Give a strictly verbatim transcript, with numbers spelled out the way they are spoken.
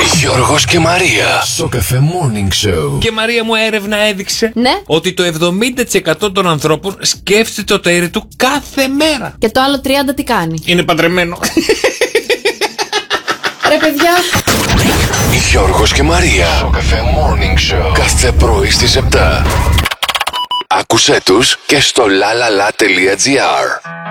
Γιώργος και Μαρία. Σοκαφέ Morning Show. Και Μαρία μου, έρευνα έδειξε Ναι. ότι το εβδομήντα τοις εκατό των ανθρώπων σκέφτεται το τέρι του κάθε μέρα. Και το άλλο τριάντα τι κάνει? Είναι παντρεμένο. Ρε παιδιά. Γιώργος και Μαρία. Σοκαφέ Morning Show. Κάθε πρωί στις επτά. Άκουσέ τους και στο lalala.gr.